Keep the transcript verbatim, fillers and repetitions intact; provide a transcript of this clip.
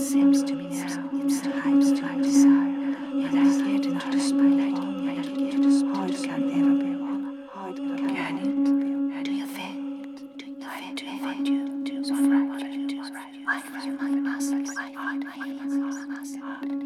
seems to me now it's time to desire, and I get into the spotlight, and I get to how it can ever be wrong. How it can it? Do you think? Do you think? Do you want you to so right? I my muscles, I my muscles.